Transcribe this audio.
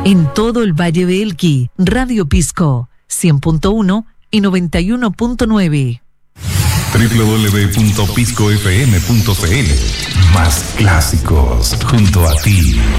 En todo el Valle de Elqui, Radio Pisco, 100.1 y 91.9. www.piscofm.cl. Más clásicos junto a ti.